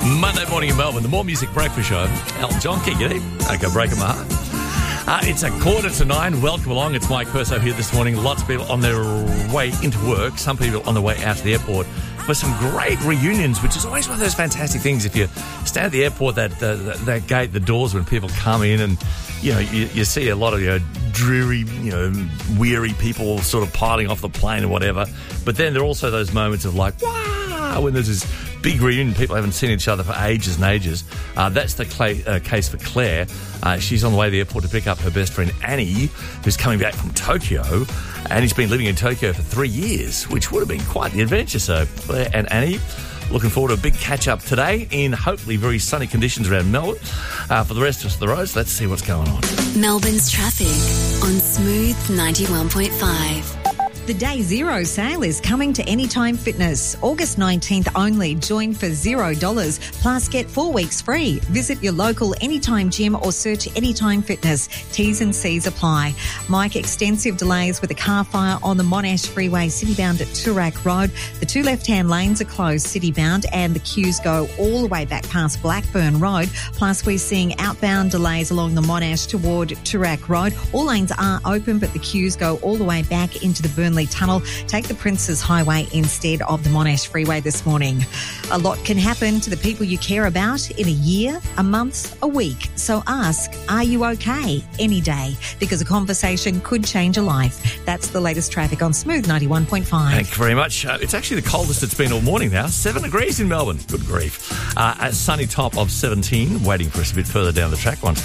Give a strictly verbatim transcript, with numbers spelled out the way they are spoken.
Monday morning in Melbourne, the More Music Breakfast Show. Elton John, kick it in. Don't go breaking my heart. Uh, it's a quarter to nine. Welcome along. It's Mike Perso here this morning. Lots of people on their way into work. Some people on their way out to the airport for some great reunions, which is always one of those fantastic things. If you stand at the airport, that uh, that gate, the doors, when people come in and, you know, you, you see a lot of, you know, dreary, you know, weary people sort of piling off the plane or whatever. But then there are also those moments of like, wow, when there's this big reunion, people haven't seen each other for ages and ages. Uh, that's the cl- uh, case for Claire. Uh, she's on the way to the airport to pick up her best friend Annie, who's coming back from Tokyo. Annie's been living in Tokyo for three years, which would have been quite the adventure. So Claire and Annie, looking forward to a big catch-up today in hopefully very sunny conditions around Melbourne. Uh, for the rest of the roads, let's see what's going on. Melbourne's traffic on Smooth ninety-one point five. The Day Zero sale is coming to Anytime Fitness. August nineteenth only. Join for zero dollars. Plus, get four weeks free. Visit your local Anytime gym or search Anytime Fitness. T's and C's apply. Mike, extensive delays with a car fire on the Monash Freeway, city-bound at Toorak Road. The two left-hand lanes are closed, city-bound, and the queues go all the way back past Blackburn Road. Plus, we're seeing outbound delays along the Monash toward Toorak Road. All lanes are open, but the queues go all the way back into the Burnley Tunnel. Take the Princes Highway instead of the Monash Freeway this morning. A lot can happen to the people you care about in a year, a month, a week. So ask, are you okay? Any day, because a conversation could change a life. That's the latest traffic on Smooth ninety-one point five. Thank you very much. Uh, it's actually the coldest it's been all morning now. Seven degrees in Melbourne. Good grief. Uh, a sunny top of seventeen, waiting for us a bit further down the track once